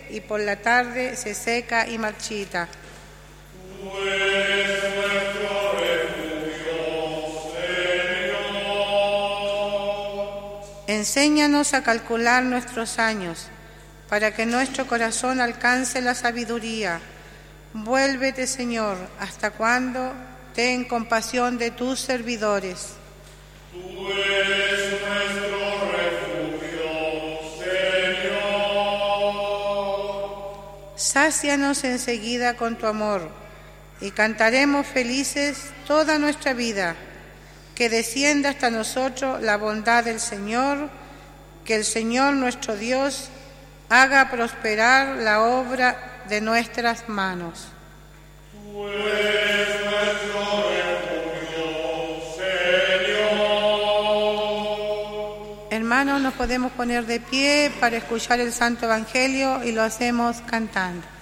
y por la tarde se seca y marchita. Tú eres nuestro refugio, Señor. Enséñanos a calcular nuestros años, para que nuestro corazón alcance la sabiduría. Vuélvete, Señor, ¿hasta cuándo? Ten compasión de tus servidores. Tú eres nuestro refugio, Señor. Sácianos enseguida con tu amor, y cantaremos felices toda nuestra vida. Que descienda hasta nosotros la bondad del Señor, que el Señor nuestro Dios haga prosperar la obra de nuestras manos. Tú eres nuestro refugio, Señor. Hermanos, nos podemos poner de pie para escuchar el Santo Evangelio y lo hacemos cantando.